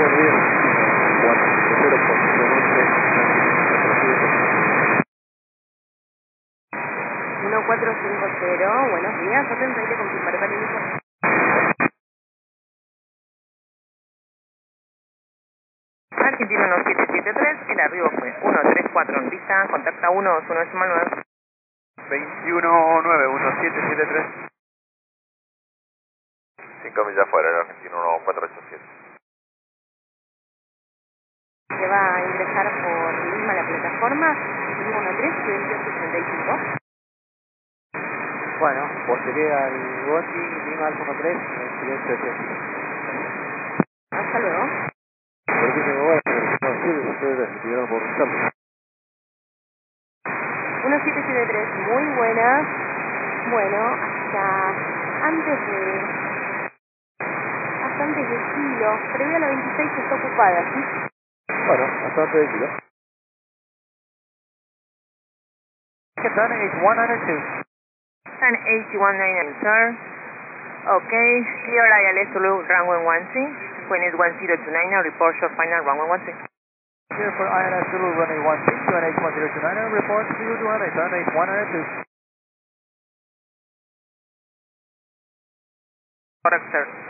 1450, buenos días, atenta y confirmar para el Argentina 1773, el arribo fue 134 en vista, contacta 121 decimal 9. 2191773. 5 millas fuera, el argentino 1487. Se va a ingresar por Lima la plataforma 113-2865. Bueno, posterior al Bondi, Lima Alfa 3, silencio 80. Hasta luego. Servicio bueno, ustedes estuvieron por Carlos. 1773, muy buenas. Bueno, hasta antes de Kilo, previo a la 26 está ocupada, ¿sí? Bueno, hasta antes de Kilo. Turn 8192. Turn 8199, sir. Okay, clear ILS Zulu runway 13. When is 1029 now, report short final runway 13. Here for INS Zulu runway 13, QNH 1029, report 0200, turn 8192. Correct, sir.